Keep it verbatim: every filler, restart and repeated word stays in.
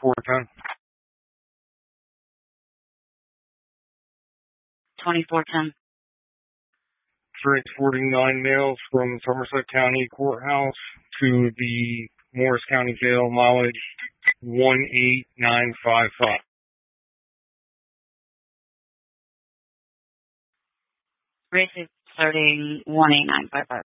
twenty-four ten. twenty-four ten. Transporting nine males from Somerset County Courthouse to the Morris County Jail, mileage one eight nine five five. Race is starting one eight nine five five.